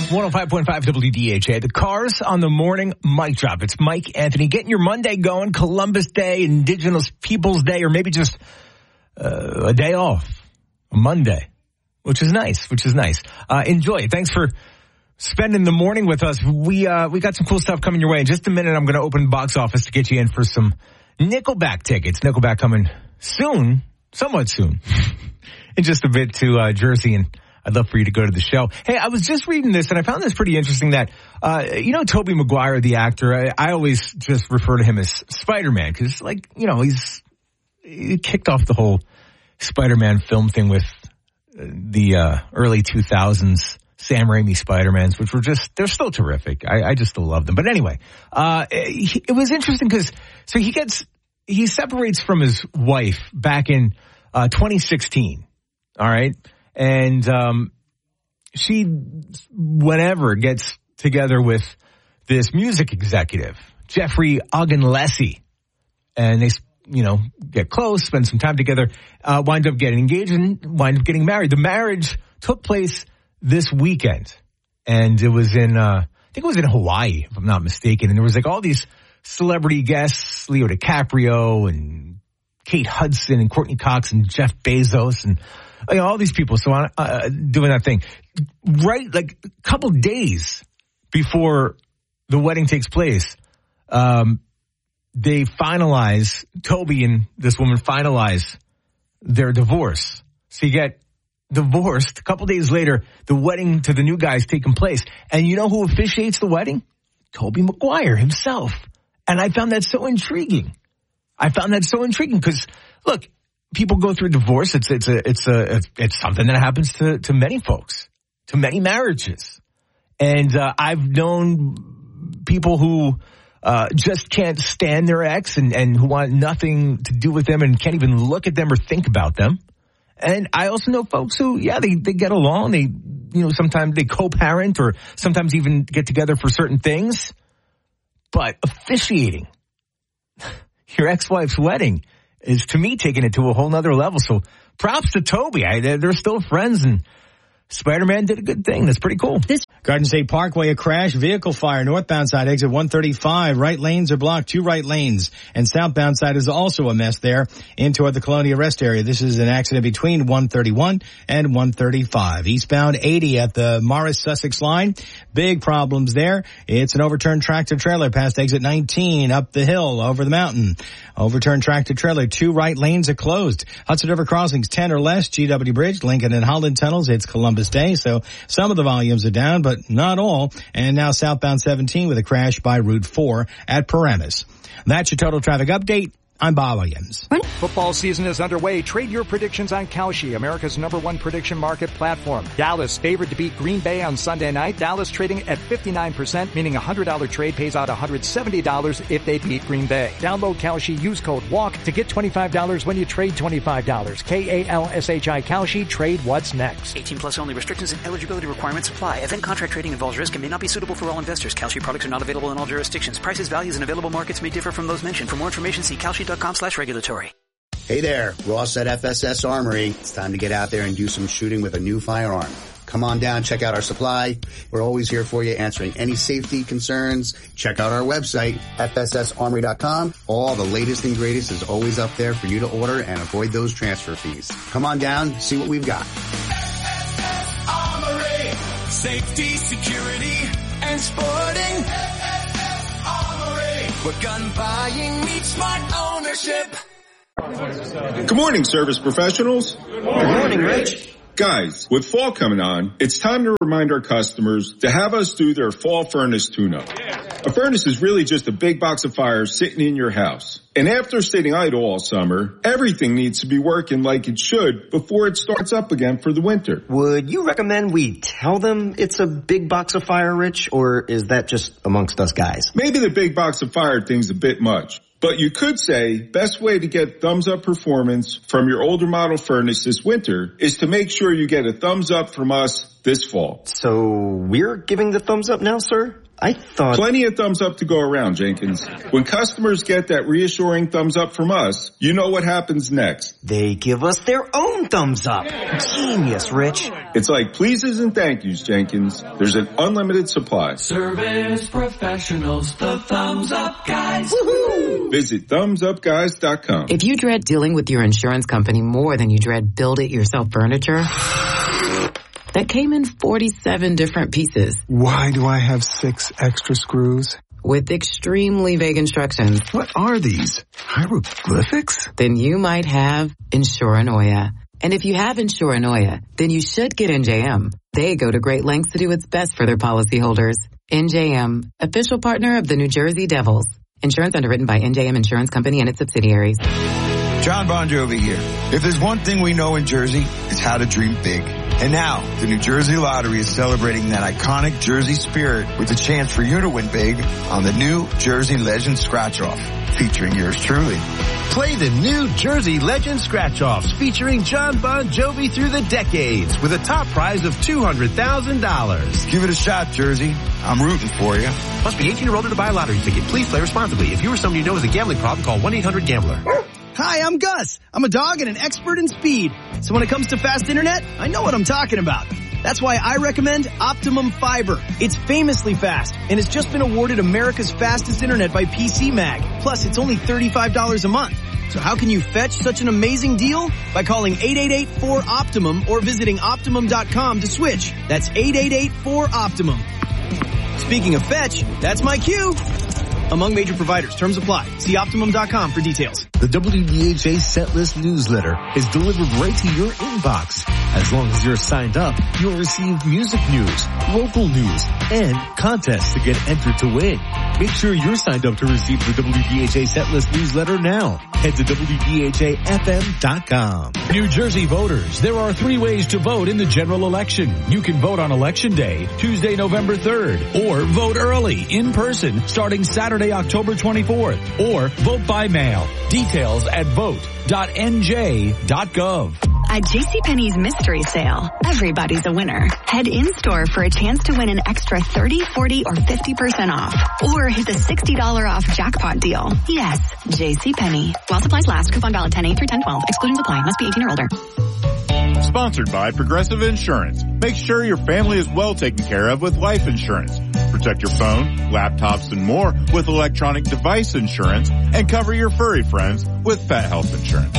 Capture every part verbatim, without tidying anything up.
one oh five point five W D H A. The Cars on the Morning Mic Drop. It's Mike Anthony getting your Monday going. Columbus Day, Indigenous Peoples Day, or maybe just uh, a day off. A Monday, which is nice, which is nice. Uh, enjoy it. Thanks for spending the morning with us. We uh, we got some cool stuff coming your way. In just a minute, I'm going to open the box office to get you in for some Nickelback tickets. Nickelback coming soon, somewhat soon, in just a bit to uh, Jersey, and I'd love for you to go to the show. Hey, I was just reading this, and I found this pretty interesting that, uh, you know, Tobey Maguire, the actor, I, I always just refer to him as Spider-Man because, like, you know, he's he kicked off the whole Spider-Man film thing with the uh, early two thousands Sam Raimi Spider-Mans, which were just, they're still terrific. I, I just still love them. But anyway, uh, it, it was interesting because, so he gets, he separates from his wife back in uh, twenty sixteen. All right. And um, she, whenever, gets together with this music executive, Jeffrey Ogunlesi. And they, you know, get close, spend some time together, uh, wind up getting engaged and wind up getting married. The marriage took place this weekend. And it was in, uh, I think it was in Hawaii, if I'm not mistaken. And there was like all these celebrity guests, Leo DiCaprio and Kate Hudson and Courtney Cox and Jeff Bezos and you know, all these people so uh, doing that thing. Right, like a couple days before the wedding takes place, um, they finalize, Toby and this woman finalize their divorce. So you get divorced. A couple days later, the wedding to the new guy is taking place. And you know who officiates the wedding? Tobey Maguire himself. And I found that so intriguing. I found that so intriguing because, look, people go through divorce. It's it's a it's a it's, it's something that happens to to many folks, to many marriages, and uh, I've known people who uh, just can't stand their ex and and who want nothing to do with them and can't even look at them or think about them. And I also know folks who, yeah, they they get along. They you know sometimes they co-parent or sometimes even get together for certain things. But officiating your ex-wife's wedding is, to me, taking it to a whole nother level. So props to Toby. I, they're, they're still friends, and Spider-Man did a good thing. That's pretty cool. This Garden State Parkway, a crash, vehicle fire, northbound side, exit one thirty-five. Right lanes are blocked, two right lanes. And southbound side is also a mess there in toward the Colonia Rest area. This is an accident between one thirty-one and one thirty-five. Eastbound eighty at the Morris-Sussex line. Big problems there. It's an overturned tractor-trailer past exit nineteen, up the hill, over the mountain. Overturned tractor-trailer, two right lanes are closed. Hudson River crossings, ten or less. G W Bridge, Lincoln and Holland tunnels. It's Columbus Day, so some of the volumes are down, but not all. And now southbound seventeen with a crash by Route four at Paramus. That's your total traffic update. I'm Bob Williams. Football season is underway. Trade your predictions on Kalshi, America's number one prediction market platform. Dallas favored to beat Green Bay on Sunday night. Dallas trading at fifty-nine percent, meaning a one hundred dollars trade pays out one hundred seventy dollars if they beat Green Bay. Download Kalshi, use code WALK to get twenty-five dollars when you trade twenty-five dollars. K A L S H I Kalshi, trade what's next. eighteen plus only. Restrictions and eligibility requirements apply. Event contract trading involves risk and may not be suitable for all investors. Kalshi products are not available in all jurisdictions. Prices, values, and available markets may differ from those mentioned. For more information, see kalshi.com slash regulatory. Hey there, Ross at F S S Armory. It's time to get out there and do some shooting with a new firearm. Come on down, check out our supply. We're always here for you, answering any safety concerns. Check out our website, F S S armory dot com. All the latest and greatest is always up there for you to order and avoid those transfer fees. Come on down, see what we've got. F S S Armory, safety, security, and sporting. F S S Armory, where gun buying meets smart ownership. Good morning, service professionals. Good morning, Rich. Guys, with fall coming on, it's time to remind our customers to have us do their fall furnace tune-up. A furnace is really just a big box of fire sitting in your house. And after sitting idle all summer, everything needs to be working like it should before it starts up again for the winter. Would you recommend we tell them it's a big box of fire, Rich, or is that just amongst us guys? Maybe the big box of fire thing's a bit much. But you could say best way to get thumbs up performance from your older model furnace this winter is to make sure you get a thumbs up from us this fall. So we're giving the thumbs up now, sir? I thought... Plenty of thumbs up to go around, Jenkins. When customers get that reassuring thumbs up from us, you know what happens next. They give us their own thumbs up. Genius, Rich. It's like pleases and thank yous, Jenkins. There's an unlimited supply. Service professionals, the thumbs up guys. Woohoo! Visit thumbs up guys dot com. If you dread dealing with your insurance company more than you dread build-it-yourself furniture, that came in forty-seven different pieces. Why do I have six extra screws? With extremely vague instructions. What are these? Hieroglyphics? Then you might have Insuranoia. And if you have Insuranoia, then you should get N J M. They go to great lengths to do what's best for their policyholders. N J M, official partner of the New Jersey Devils. Insurance underwritten by N J M Insurance Company and its subsidiaries. John Bon Jovi here. If there's one thing we know in Jersey, it's how to dream big. And now, the New Jersey Lottery is celebrating that iconic Jersey spirit with a chance for you to win big on the New Jersey Legend Scratch-Off, featuring yours truly. Play the New Jersey Legend Scratch-Offs featuring John Bon Jovi through the decades with a top prize of two hundred thousand dollars. Give it a shot, Jersey. I'm rooting for you. Must be eighteen or older to buy a lottery ticket. Please play responsibly. If you or someone you know has a gambling problem, call one eight hundred gambler. Hi, I'm Gus. I'm a dog and an expert in speed. So when it comes to fast internet, I know what I'm talking about. That's why I recommend Optimum Fiber. It's famously fast and has just been awarded America's fastest internet by P C Mag. Plus, it's only thirty-five dollars a month. So how can you fetch such an amazing deal? By calling eight eight eight four Optimum or visiting Optimum dot com to switch. That's eight eight eight four Optimum. Speaking of fetch, that's my cue. Among major providers, terms apply. See Optimum dot com for details. The W D H A Set List newsletter is delivered right to your inbox. As long as you're signed up, you'll receive music news, local news, and contests to get entered to win. Make sure you're signed up to receive the W D H A Set List newsletter now. Head to W D H A F M dot com. New Jersey voters, there are three ways to vote in the general election. You can vote on Election Day, Tuesday, November third, or vote early, in person, starting Saturday, October twenty-fourth, or vote by mail. Details at vote dot N J dot gov. At JCPenney's mystery sale, everybody's a winner. Head in-store for a chance to win an extra thirty, forty, or fifty percent off. Or hit the sixty dollars off jackpot deal. Yes, JCPenney. While supplies last, coupon valid ten eight through ten twelve. Exclusions apply. Must be eighteen or older. Sponsored by Progressive Insurance. Make sure your family is well taken care of with life insurance. Protect your phone, laptops, and more with electronic device insurance, and cover your furry friends with pet health insurance.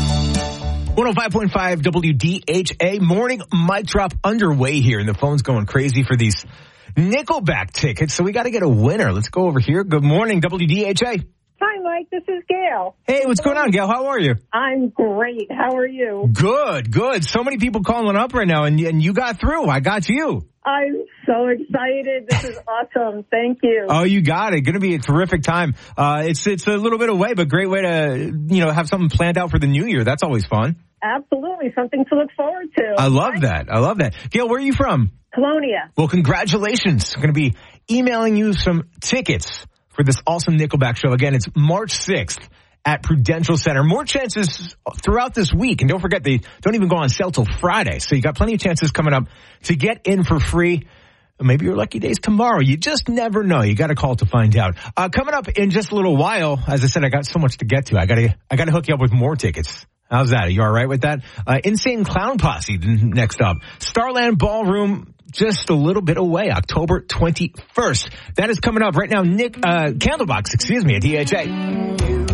one oh five point five W D H A morning mic drop underway here, and the phone's going crazy for these Nickelback tickets, so we got to get a winner. Let's go over here. Good morning, W D H A. Hi, Mike. This is Gail. Hey, what's going on, Gail? How are you? I'm great. How are you? Good, good. So many people calling up right now, and, and you got through. I got you. I'm so excited. This is awesome. Thank you. Oh, you got it. Going to be a terrific time. Uh, it's it's a little bit away, but great way to, you know, have something planned out for the new year. That's always fun. Absolutely. Something to look forward to. I love that. I love that. Gail, where are you from? Colonia. Well, congratulations. I'm going to be emailing you some tickets for this awesome Nickelback show. Again, it's March sixth at Prudential Center. More chances throughout this week. And don't forget, they don't even go on sale till Friday. So you got plenty of chances coming up to get in for free. Maybe your lucky day's tomorrow. You just never know. You got to call to find out. Uh, coming up in just a little while, as I said, I got so much to get to. I got to, I got to hook you up with more tickets. How's that? Are you all right with that? Uh, Insane Clown Posse next up. Starland Ballroom just a little bit away, October twenty-first. That is coming up right now. Nick, uh, Candlebox, excuse me, at D H A.